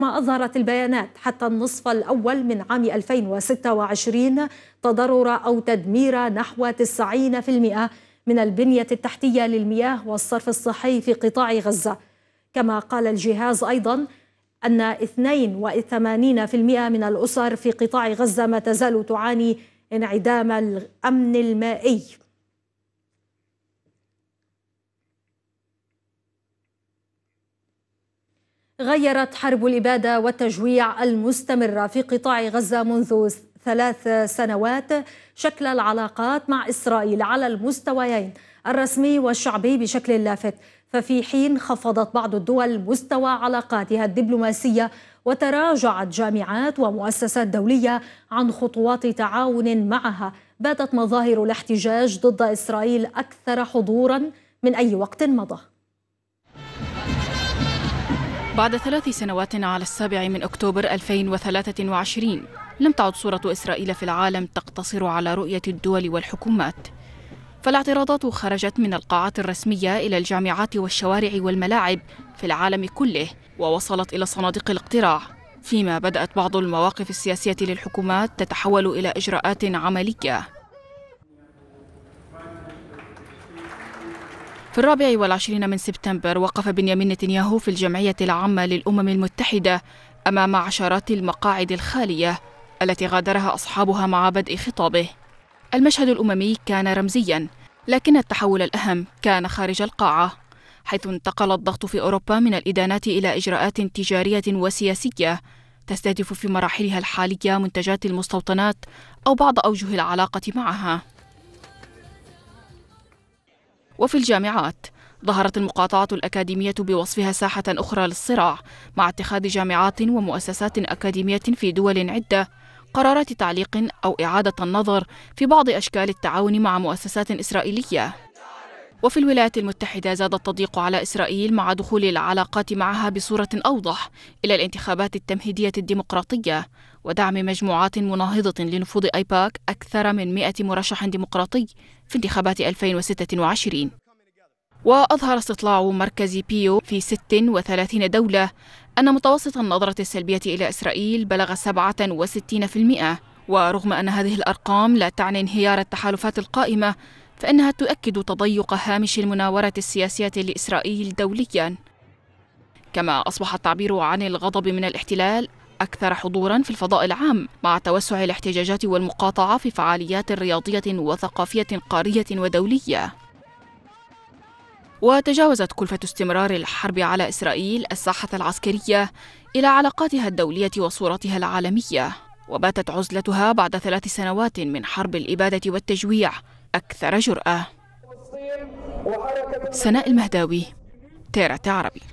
ما أظهرت البيانات حتى النصف الأول من عام 2026 تضرر أو تدمير نحو 90% من البنية التحتية للمياه والصرف الصحي في قطاع غزة. كما قال الجهاز أيضا أن 82% من الأسر في قطاع غزة ما تزال تعاني انعدام الأمن المائي. غيرت حرب الإبادة والتجويع المستمرة في قطاع غزة منذ 3 سنوات شكل العلاقات مع إسرائيل على المستويين الرسمي والشعبي بشكل لافت. ففي حين خفضت بعض الدول مستوى علاقاتها الدبلوماسية وتراجعت جامعات ومؤسسات دولية عن خطوات تعاون معها، باتت مظاهر الاحتجاج ضد إسرائيل أكثر حضورا من أي وقت مضى. بعد 3 سنوات على 7 من أكتوبر 2023 لم تعد صورة إسرائيل في العالم تقتصر على رؤية الدول والحكومات، فالاعتراضات خرجت من القاعات الرسمية إلى الجامعات والشوارع والملاعب في العالم كله، ووصلت إلى صناديق الاقتراع، فيما بدأت بعض المواقف السياسية للحكومات تتحول إلى إجراءات عملية. في 24 من سبتمبر وقف بنيامين نتنياهو في الجمعية العامة للأمم المتحدة أمام عشرات المقاعد الخالية التي غادرها أصحابها مع بدء خطابه. المشهد الأممي كان رمزياً، لكن التحول الأهم كان خارج القاعة، حيث انتقل الضغط في أوروبا من الإدانات إلى إجراءات تجارية وسياسية تستهدف في مراحلها الحالية منتجات المستوطنات أو بعض أوجه العلاقة معها. وفي الجامعات ظهرت المقاطعة الأكاديمية بوصفها ساحة أخرى للصراع، مع اتخاذ جامعات ومؤسسات أكاديمية في دول عدة قرارات تعليق أو إعادة النظر في بعض أشكال التعاون مع مؤسسات إسرائيلية. وفي الولايات المتحدة زاد التضييق على إسرائيل مع دخول العلاقات معها بصورة أوضح إلى الانتخابات التمهيدية الديمقراطية ودعم مجموعات مناهضة لنفوذ أيباك أكثر من 100 مرشح ديمقراطي في انتخابات 2026. وأظهر استطلاع مركز بيو في 36 دولة أن متوسط النظرة السلبية إلى إسرائيل بلغ 67%، ورغم أن هذه الأرقام لا تعني انهيار التحالفات القائمة، فإنها تؤكد تضيق هامش المناورة السياسية لإسرائيل دولياً. كما أصبح التعبير عن الغضب من الاحتلال أكثر حضوراً في الفضاء العام، مع توسع الاحتجاجات والمقاطعة في فعاليات رياضية وثقافية قارية ودولية. وتجاوزت كلفة استمرار الحرب على إسرائيل الساحة العسكرية إلى علاقاتها الدولية وصورتها العالمية، وباتت عزلتها بعد 3 سنوات من حرب الإبادة والتجويع أكثر جرأة. سناء المهداوي، تيرت عربي.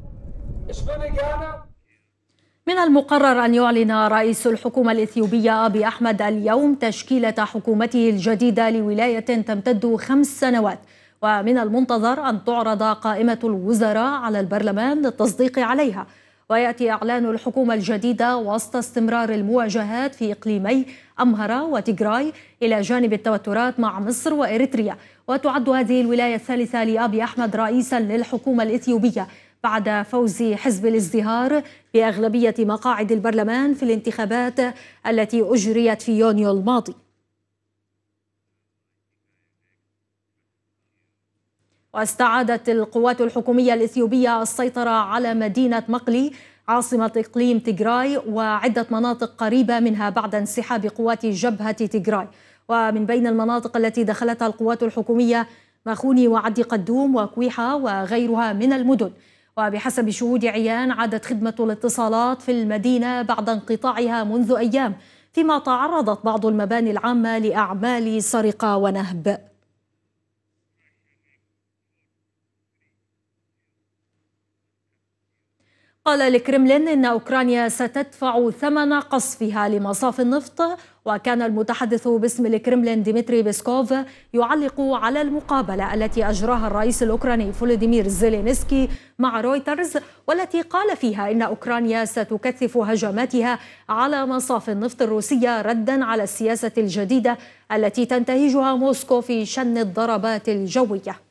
من المقرر أن يعلن رئيس الحكومة الإثيوبية أبي أحمد اليوم تشكيلة حكومته الجديدة لولاية تمتد 5 سنوات، ومن المنتظر أن تعرض قائمة الوزراء على البرلمان للتصديق عليها. ويأتي إعلان الحكومة الجديدة وسط استمرار المواجهات في إقليمي أمهرة وتيغراي إلى جانب التوترات مع مصر وإريتريا. وتعد هذه الولاية الثالثة لأبي أحمد رئيسا للحكومة الإثيوبية بعد فوز حزب الازدهار بأغلبية مقاعد البرلمان في الانتخابات التي أجريت في يونيو الماضي. واستعادت القوات الحكومية الإثيوبية السيطرة على مدينة مقلي عاصمة إقليم تيغراي وعدة مناطق قريبة منها بعد انسحاب قوات جبهة تيغراي. ومن بين المناطق التي دخلتها القوات الحكومية ماخوني وعدي قدوم وكويحة وغيرها من المدن. وبحسب شهود عيان عادت خدمة الاتصالات في المدينة بعد انقطاعها منذ أيام، فيما تعرضت بعض المباني العامة لأعمال سرقة ونهب. قال الكرملين إن أوكرانيا ستدفع ثمن قصفها لمصاف النفط. وكان المتحدث باسم الكرملين ديمتري بيسكوف يعلق على المقابلة التي أجراها الرئيس الأوكراني فولوديمير زيلينسكي مع رويترز، والتي قال فيها إن أوكرانيا ستكثف هجماتها على مصاف النفط الروسية رداً على السياسة الجديدة التي تنتهجها موسكو في شن الضربات الجوية.